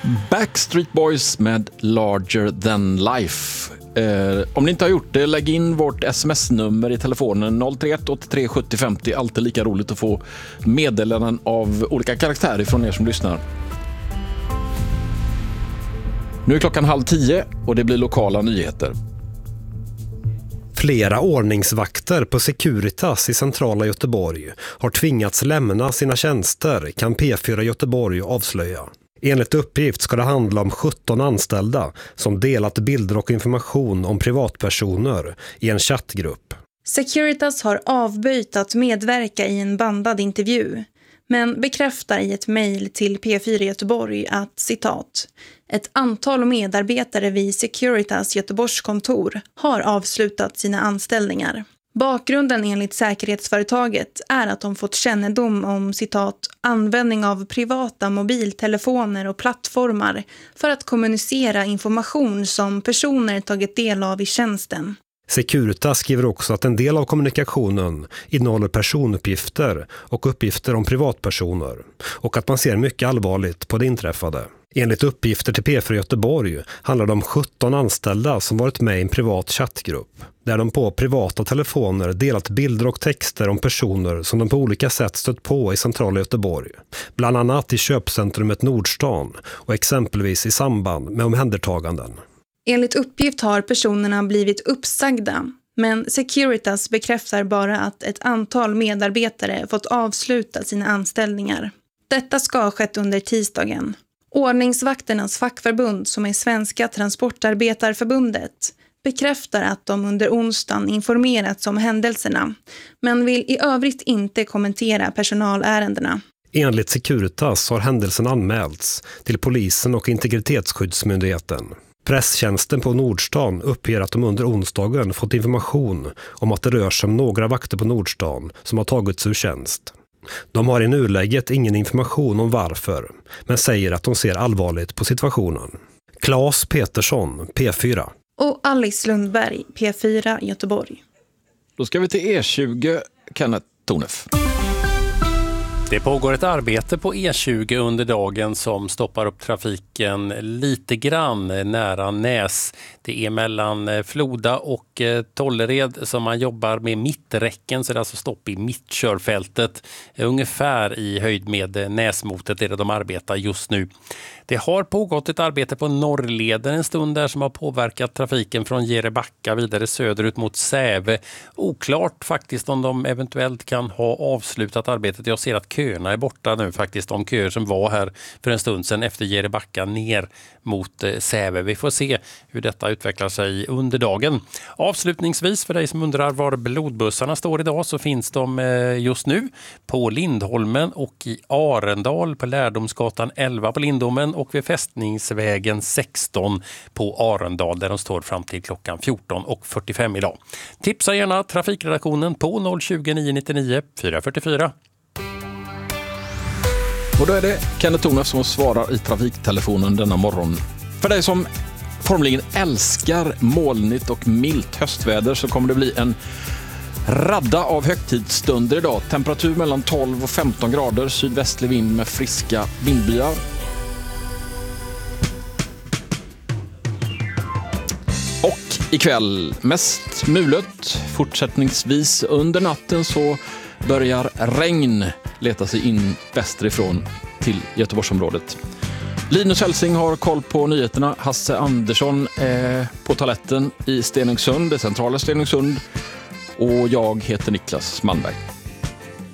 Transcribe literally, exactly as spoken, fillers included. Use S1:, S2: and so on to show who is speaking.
S1: Backstreet Boys med Larger Than Life. Eh, om ni inte har gjort det, lägg in vårt sms-nummer i telefonen noll tre ett åtta tre sjuttio femtio. Alltid lika roligt att få meddelanden av olika karaktärer från er som lyssnar. Nu är klockan halv tio och det blir lokala nyheter.
S2: Flera ordningsvakter på Securitas i centrala Göteborg har tvingats lämna sina tjänster, kan P fyra Göteborg avslöja. Enligt uppgift ska det handla om sjutton anställda som delat bilder och information om privatpersoner i en chattgrupp.
S3: Securitas har avböjt att medverka i en bandad intervju, men bekräftar i ett mejl till P fyra Göteborg att, citat, ett antal medarbetare vid Securitas Göteborgs kontor har avslutat sina anställningar. Bakgrunden enligt säkerhetsföretaget är att de fått kännedom om, citat, användning av privata mobiltelefoner och plattformar för att kommunicera information som personer tagit del av i tjänsten.
S2: Securitas skriver också att en del av kommunikationen innehåller personuppgifter och uppgifter om privatpersoner och att man ser mycket allvarligt på det inträffade. Enligt uppgifter till P fyra Göteborg handlar det om sjutton anställda som varit med i en privat chattgrupp där de på privata telefoner delat bilder och texter om personer som de på olika sätt stött på i centrala Göteborg. Bland annat i köpcentrumet Nordstan och exempelvis i samband med omhändertaganden.
S3: Enligt uppgift har personerna blivit uppsagda, men Securitas bekräftar bara att ett antal medarbetare fått avsluta sina anställningar. Detta ska ha skett under tisdagen. Ordningsvakternas fackförbund, som är Svenska Transportarbetarförbundet, bekräftar att de under onsdagen informerats om händelserna, men vill i övrigt inte kommentera personalärendena.
S2: Enligt Securitas har händelsen anmälts till polisen och integritetsskyddsmyndigheten. Presstjänsten på Nordstan uppger att de under onsdagen fått information om att det rör sig om några vakter på Nordstan som har tagits ur tjänst. De har i nuläget ingen information om varför, men säger att de ser allvarligt på situationen. Claes Petersson, P fyra.
S3: Och Alice Lundberg, P fyra Göteborg.
S1: Då ska vi till E tjugo, Kenneth Tonef.
S4: Det pågår ett arbete på E tjugo under dagen som stoppar upp trafiken lite grann nära Näs. Det är mellan Floda och Tollered som man jobbar med mitträcken, så det är alltså stopp i mittkörfältet. Ungefär i höjd med Näsmotet är det de arbetar just nu. Det har pågått ett arbete på Norrleden en stund där som har påverkat trafiken från Gerebacka vidare söderut mot Säve. Oklart faktiskt om de eventuellt kan ha avslutat arbetet. Jag ser att köerna är borta nu faktiskt, de köer som var här för en stund sedan efter Gerebacka ner mot Säve. Vi får se hur detta utvecklar sig under dagen. Avslutningsvis, för dig som undrar var blodbussarna står idag, så finns de just nu på Lindholmen och i Arendal på Lärdomsgatan elva på Lindholmen och vid Fästningsvägen sexton på Arendal där de står fram till klockan fjorton och fyrtiofem idag. Tipsa gärna trafikredaktionen på noll tjugo nio nittionio fyra fyrtiofyra.
S1: Och då är det Kenneth Tonef som svarar i trafiktelefonen denna morgon. För dig som formligen älskar molnigt och milt höstväder så kommer det bli en radda av högtidsstunder idag. Temperatur mellan tolv och femton grader, sydvästlig vind med friska vindbyar. Och ikväll mest mulet. Fortsättningsvis under natten så börjar regn leta sig in västerifrån till Göteborgsområdet. Linus Helsing har koll på nyheterna. Hasse Andersson är på toaletten i Stenungsund, det centrala Stenungsund. Och jag heter Niklas Malmberg.